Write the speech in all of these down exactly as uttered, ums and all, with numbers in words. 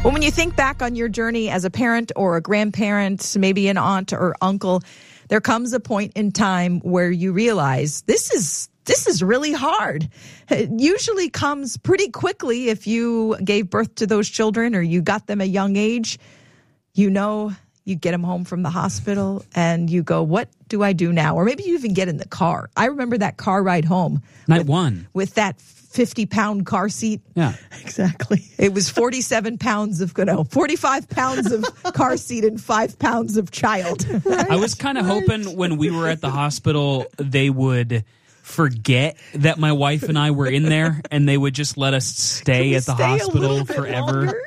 Well, when you think back on your journey as a parent or a grandparent, maybe an aunt or uncle, there comes a point in time where you realize this is this is really hard. It usually comes pretty quickly if you gave birth to those children or you got them at a young age. You know, you get them home from the hospital and you go, what do I do now? Or maybe you even get in the car. I remember that car ride home. Night with, one. With that fifty-pound car seat. Yeah. Exactly. It was forty-seven pounds of, no, forty-five pounds of car seat and five pounds of child. Right? I was kind of hoping when we were at the hospital, they would forget that my wife and I were in there and they would just let us stay at the stay hospital forever.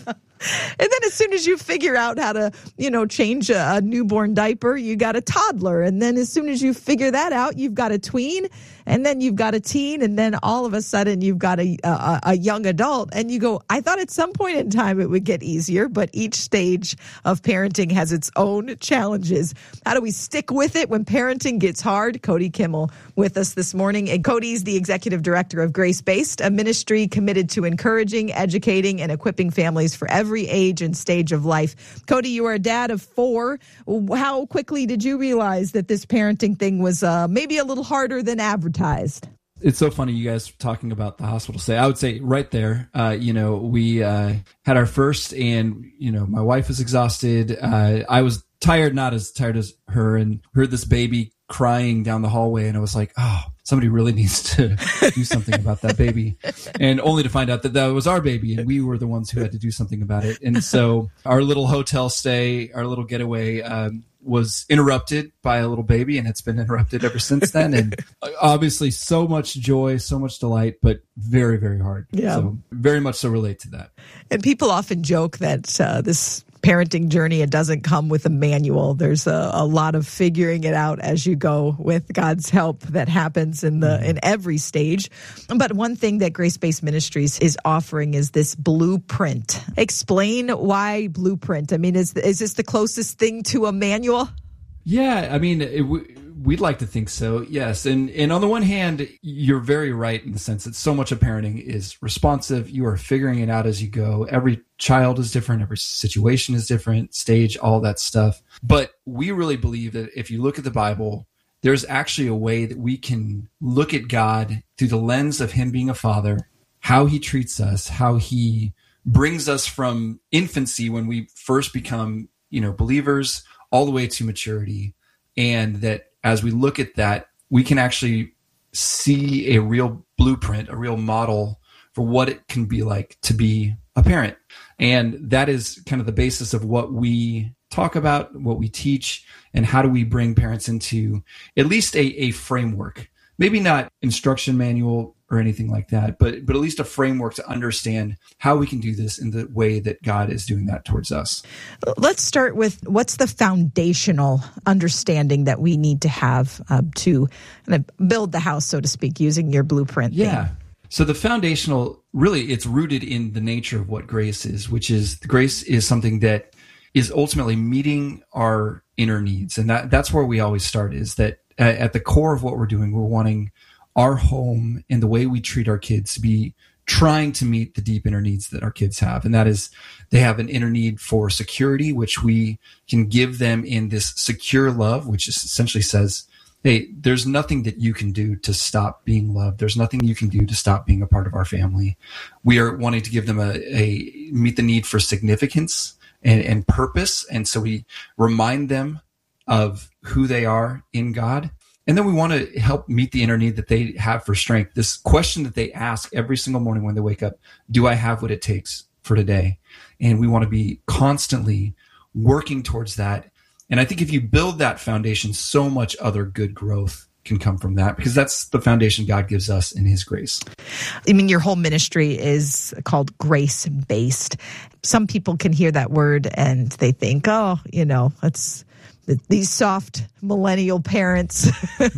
And then as soon as you figure out how to, you know, change a, a newborn diaper, you got a toddler. And then as soon as you figure that out, you've got a tween. And then you've got a teen. And then all of a sudden you've got a, a, a young adult. And you go, I thought at some point in time it would get easier. But each stage of parenting has its own challenges. How do we stick with it when parenting gets hard? Cody Kimmel with us this morning. And Cody's the executive director of Grace Based, a ministry committed to encouraging, educating, and equipping families for every age and stage of life. Cody, you are a dad of four. How quickly did you realize that this parenting thing was uh, maybe a little harder than advertised? It's so funny you guys talking about the hospital stay. I would say right there, uh, you know, we uh, had our first and, you know, my wife was exhausted. Uh, I was tired, not as tired as her, and heard this baby crying down the hallway. And I was like, oh, somebody really needs to do something about that baby. And only to find out that that was our baby and we were the ones who had to do something about it. And so our little hotel stay, our little getaway, um, was interrupted by a little baby, and it's been interrupted ever since then. And obviously so much joy, so much delight, but very, very hard. Yeah. So very much so relate to that. And people often joke that uh, this parenting journey, it doesn't come with a manual. There's a, a lot of figuring it out as you go with God's help that happens in the in every stage. But one thing that Grace Based Ministries is offering is this blueprint. Explain why blueprint. I mean, is is this the closest thing to a manual? Yeah, I mean, it, we'd like to think so, yes. And and on the one hand, you're very right in the sense that so much of parenting is responsive. You are figuring it out as you go. Every child is different. Every situation is different, stage, all that stuff. But we really believe that if you look at the Bible, there's actually a way that we can look at God through the lens of him being a father, how he treats us, how he brings us from infancy when we first become, you know, believers, all the way to maturity. And that as we look at that, we can actually see a real blueprint, a real model for what it can be like to be a parent. And that is kind of the basis of what we talk about, what we teach, and how do we bring parents into at least a, a framework, maybe not instruction manual or anything like that, but but at least a framework to understand how we can do this in the way that God is doing that towards us. Let's start with what's the foundational understanding that we need to have uh, to kind of build the house, so to speak, using your blueprint Yeah. thing. So the foundational, really, it's rooted in the nature of what grace is, which is grace is something that is ultimately meeting our inner needs. And that that's where we always start, is that at the core of what we're doing, we're wanting our home and the way we treat our kids to be trying to meet the deep inner needs that our kids have. And that is, they have an inner need for security, which we can give them in this secure love, which is essentially says, hey, there's nothing that you can do to stop being loved. There's nothing you can do to stop being a part of our family. We are wanting to give them a, a meet the need for significance and, and purpose. And so we remind them of who they are in God. And then we want to help meet the inner need that they have for strength. This question that they ask every single morning when they wake up, do I have what it takes for today? And we want to be constantly working towards that. And I think if you build that foundation, so much other good growth can come from that, because that's the foundation God gives us in his grace. I mean, your whole ministry is called Grace Based. Some people can hear that word and they think, oh, you know, it's these soft millennial parents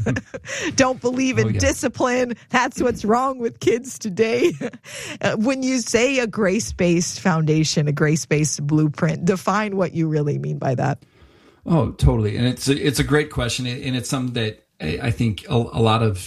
don't believe in oh, yeah. discipline. That's what's wrong with kids today. When you say a grace-based foundation, a grace-based blueprint, define what you really mean by that. Oh, totally. And it's a, it's a great question. And it's something that I think a, a lot of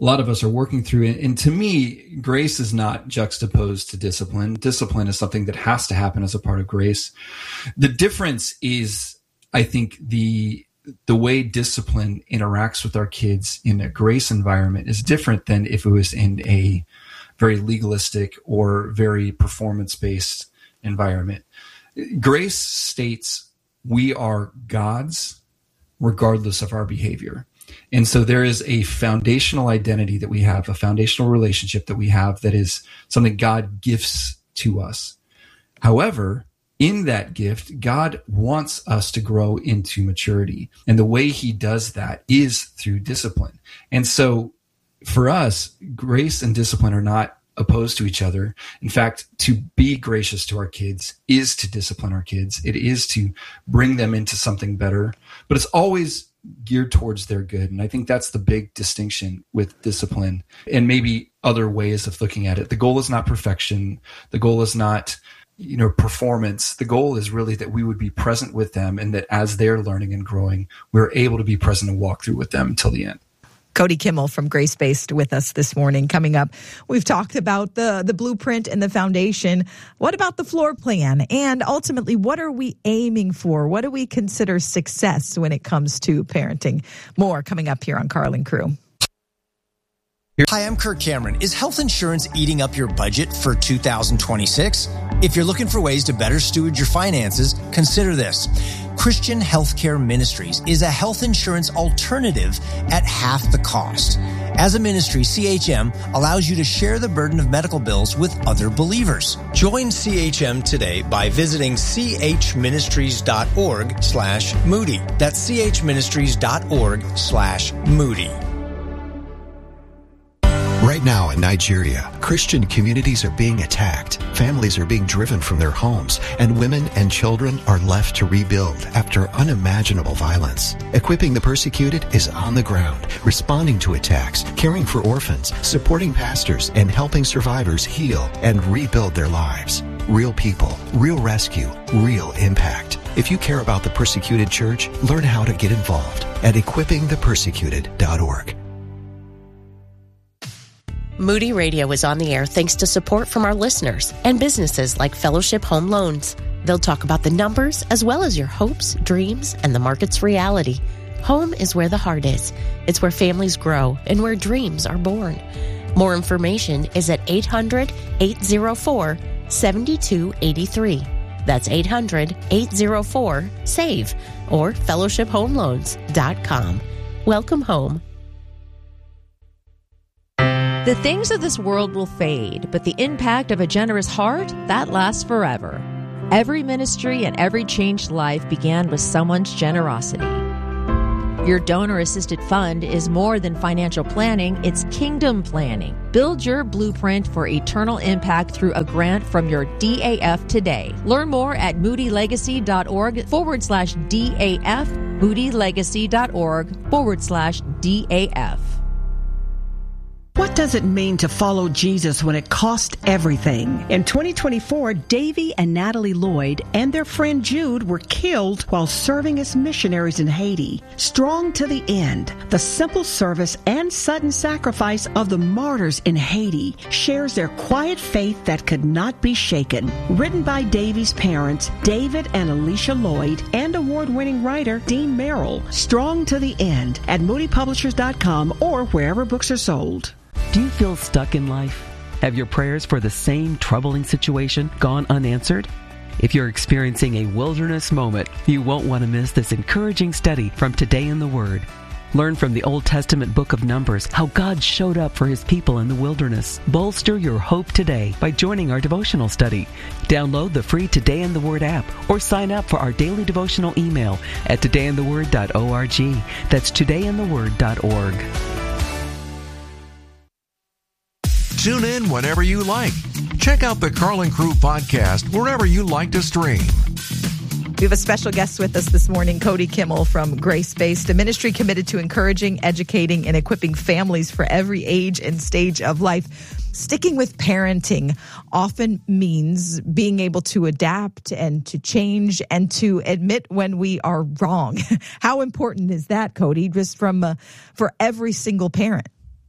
a lot of us are working through. And to me, grace is not juxtaposed to discipline. Discipline is something that has to happen as a part of grace. The difference is, I think, the the way discipline interacts with our kids in a grace environment is different than if it was in a very legalistic or very performance-based environment. Grace states we are God's regardless of our behavior. And so there is a foundational identity that we have, a foundational relationship that we have that is something God gifts to us. However, in that gift, God wants us to grow into maturity. And the way he does that is through discipline. And so for us, grace and discipline are not opposed to each other. In fact, to be gracious to our kids is to discipline our kids. It is to bring them into something better, but it's always geared towards their good. And I think that's the big distinction with discipline and maybe other ways of looking at it. The goal is not perfection. The goal is not, you know, performance. The goal is really that we would be present with them, and that as they're learning and growing, we're able to be present and walk through with them until the end. Cody Kimmel from Grace Based with us this morning. Coming up, we've talked about the, the blueprint and the foundation. What about the floor plan? And ultimately, what are we aiming for? What do we consider success when it comes to parenting? More coming up here on Karl and Crew. Hi, I'm Kirk Cameron. Is health insurance eating up your budget for two thousand twenty-six? If you're looking for ways to better steward your finances, consider this. Christian Healthcare Ministries is a health insurance alternative at half the cost. As a ministry, C H M allows you to share the burden of medical bills with other believers. Join C H M today by visiting chministries.org slash Moody. That's chministries.org slash Moody. Right now in Nigeria, Christian communities are being attacked, families are being driven from their homes, and women and children are left to rebuild after unimaginable violence. Equipping the Persecuted is on the ground, responding to attacks, caring for orphans, supporting pastors, and helping survivors heal and rebuild their lives. Real people, real rescue, real impact. If you care about the Persecuted Church, learn how to get involved at equipping the persecuted dot org. Moody Radio is on the air thanks to support from our listeners and businesses like Fellowship Home Loans. They'll talk about the numbers as well as your hopes, dreams, and the market's reality. Home is where the heart is. It's where families grow and where dreams are born. More information is at eight hundred, eight oh four, seven two eight three. That's eight hundred, eight oh four, S A V E or fellowship home loans dot com. Welcome home. The things of this world will fade, but the impact of a generous heart, that lasts forever. Every ministry and every changed life began with someone's generosity. Your donor-assisted fund is more than financial planning, it's kingdom planning. Build your blueprint for eternal impact through a grant from your D A F today. Learn more at moodylegacy.org forward slash DAF, moodylegacy.org forward slash DAF. What does it mean to follow Jesus when it costs everything? In twenty twenty-four, Davy and Natalie Lloyd and their friend Jude were killed while serving as missionaries in Haiti. Strong to the end, the simple service and sudden sacrifice of the martyrs in Haiti shares their quiet faith that could not be shaken. Written by Davy's parents, David and Alicia Lloyd, and award-winning writer Dean Merrill. Strong to the end at moody publishers dot com or wherever books are sold. Do you feel stuck in life? Have your prayers for the same troubling situation gone unanswered? If you're experiencing a wilderness moment, you won't want to miss this encouraging study from Today in the Word. Learn from the Old Testament book of Numbers how God showed up for His people in the wilderness. Bolster your hope today by joining our devotional study. Download the free Today in the Word app or sign up for our daily devotional email at today in the word dot org. That's today in the word dot org. Tune in whenever you like. Check out the Karl and Crew podcast wherever you like to stream. We have a special guest with us this morning, Cody Kimmel from Grace Based, a ministry committed to encouraging, educating, and equipping families for every age and stage of life. Sticking with parenting often means being able to adapt and to change and to admit when we are wrong. How important is that, Cody, just from uh, for every single parent?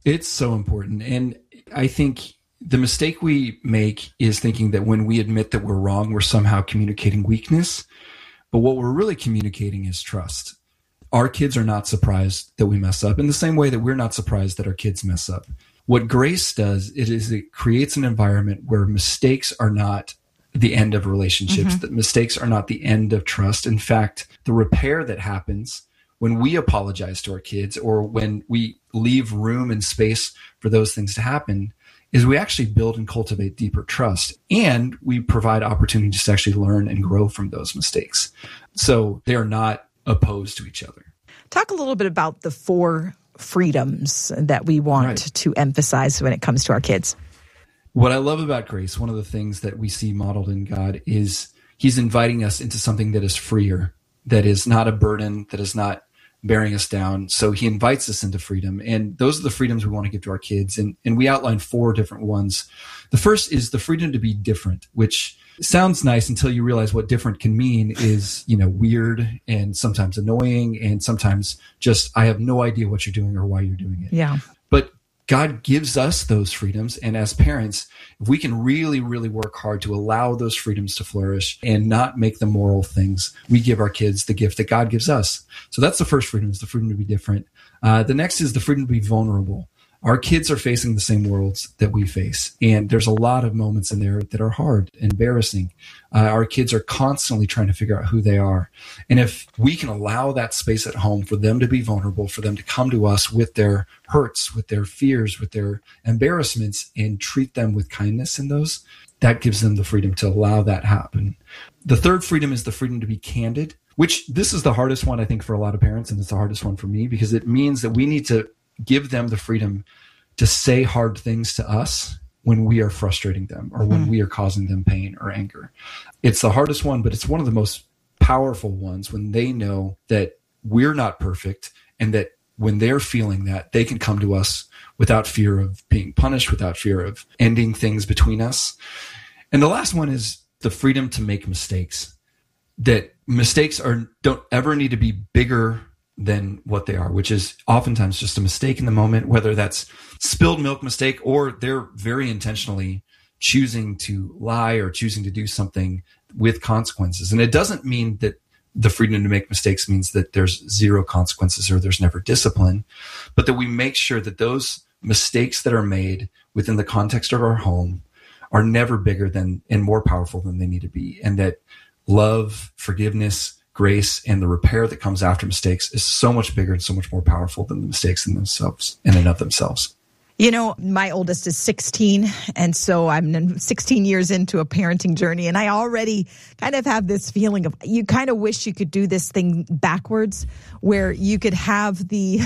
It's so important. And I think the mistake we make is thinking that when we admit that we're wrong, we're somehow communicating weakness. But what we're really communicating is trust. Our kids are not surprised that we mess up in the same way that we're not surprised that our kids mess up. What grace does, it is it creates an environment where mistakes are not the end of relationships, mm-hmm. that mistakes are not the end of trust. In fact, the repair that happens when we apologize to our kids or when we leave room and space for those things to happen is we actually build and cultivate deeper trust, and we provide opportunities to actually learn and grow from those mistakes. So they are not opposed to each other. Talk a little bit about the four freedoms that we want right. to emphasize when it comes to our kids. What I love about grace, one of the things that we see modeled in God is he's inviting us into something that is freer, that is not a burden, that is not bearing us down. So he invites us into freedom. And those are the freedoms we want to give to our kids. And, and we outline four different ones. The first is the freedom to be different, which sounds nice until you realize what different can mean is, you know, weird and sometimes annoying and sometimes just, I have no idea what you're doing or why you're doing it. Yeah. But God gives us those freedoms. And as parents, if we can really, really work hard to allow those freedoms to flourish and not make them moral things, we give our kids the gift that God gives us. So that's the first freedom, is the freedom to be different. Uh, the next is the freedom to be vulnerable. Our kids are facing the same worlds that we face. And there's a lot of moments in there that are hard, embarrassing. Uh, our kids are constantly trying to figure out who they are. And if we can allow that space at home for them to be vulnerable, for them to come to us with their hurts, with their fears, with their embarrassments, and treat them with kindness in those, that gives them the freedom to allow that happen. The third freedom is the freedom to be candid, which this is the hardest one, I think, for a lot of parents. And it's the hardest one for me because it means that we need to give them the freedom to say hard things to us when we are frustrating them or when mm. we are causing them pain or anger. It's the hardest one, but it's one of the most powerful ones when they know that we're not perfect and that when they're feeling that, they can come to us without fear of being punished, without fear of ending things between us. And the last one is the freedom to make mistakes, that mistakes are don't ever need to be bigger than what they are, which is oftentimes just a mistake in the moment, whether that's spilled milk mistake or they're very intentionally choosing to lie or choosing to do something with consequences. And it doesn't mean that the freedom to make mistakes means that there's zero consequences or there's never discipline, but that we make sure that those mistakes that are made within the context of our home are never bigger than and more powerful than they need to be. And that love, forgiveness, grace, and the repair that comes after mistakes is so much bigger and so much more powerful than the mistakes in themselves, in and of themselves. You know, my oldest is sixteen, and so I'm sixteen years into a parenting journey, and I already kind of have this feeling of you kind of wish you could do this thing backwards, where you could have the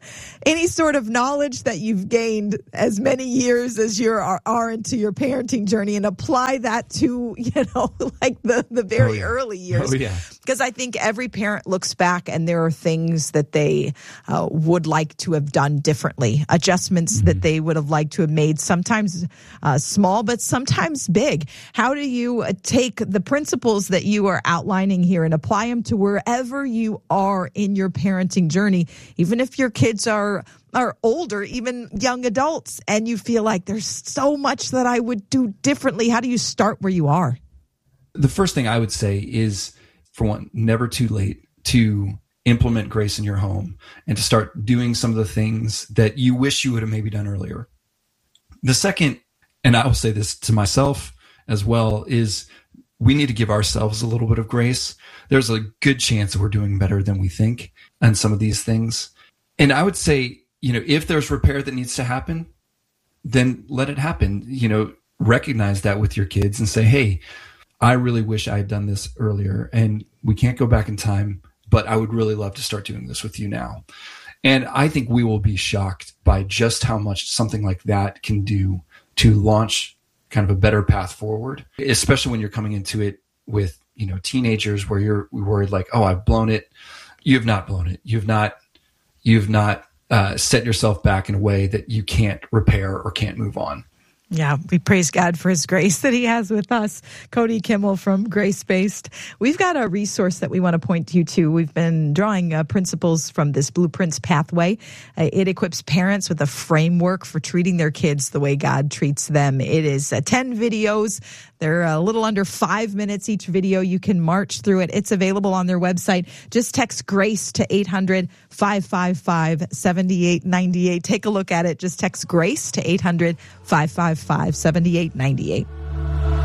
any sort of knowledge that you've gained as many years as you are, are into your parenting journey and apply that to, you know, like the, the very oh, yeah. early years. Oh, yeah. Because I think every parent looks back and there are things that they uh, would like to have done differently, adjustments mm-hmm. that they would have liked to have made, sometimes uh, small, but sometimes big. How do you uh, take the principles that you are outlining here and apply them to wherever you are in your parenting journey, even if your kids are are older, even young adults, and you feel like there's so much that I would do differently? How do you start where you are? The first thing I would say is, for one, never too late to implement grace in your home and to start doing some of the things that you wish you would have maybe done earlier. The second, and I will say this to myself as well, is we need to give ourselves a little bit of grace. There's a good chance that we're doing better than we think on some of these things. And I would say, you know, if there's repair that needs to happen, then let it happen. You know, recognize that with your kids and say, hey, I really wish I had done this earlier, and we can't go back in time, but I would really love to start doing this with you now. And I think we will be shocked by just how much something like that can do to launch kind of a better path forward, especially when you're coming into it with, you know, teenagers where you're worried like, oh, I've blown it. You have not blown it. You've not, you've not uh, set yourself back in a way that you can't repair or can't move on. Yeah, we praise God for his grace that he has with us. Cody Kimmel from Grace Based. We've got a resource that we want to point you to. We've been drawing uh, principles from this Blueprints Pathway. Uh, it equips parents with a framework for treating their kids the way God treats them. It is uh, ten videos. They're a little under five minutes each video. You can march through it. It's available on their website. Just text GRACE to eight hundred, five five five, seven eight nine eight. Take a look at it. Just text GRACE to eight hundred, five five five, seven eight nine eight.